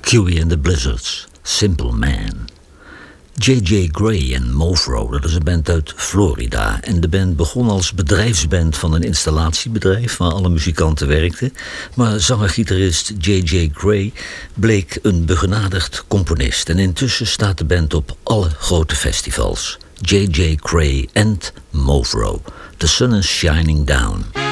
Huey and the Blizzards, Simple Man. J.J. Gray en Mofro, dat is een band uit Florida. En de band begon als bedrijfsband van een installatiebedrijf waar alle muzikanten werkten. Maar zanger-gitarist J.J. Gray bleek een begenadigd componist. En intussen staat de band op alle grote festivals. J.J. Gray and Mofro. The Sun is Shining Down.